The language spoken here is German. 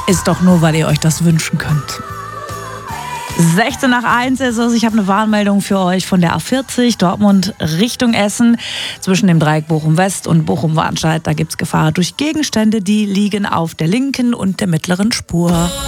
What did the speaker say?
Ist doch nur, weil ihr euch das wünschen könnt. 16:01 ist es. Ich habe eine Warnmeldung für euch von der A40 Dortmund Richtung Essen. Zwischen dem Dreieck Bochum-West und Bochum-Warnscheid, da gibt es Gefahr durch Gegenstände, die liegen auf der linken und der mittleren Spur.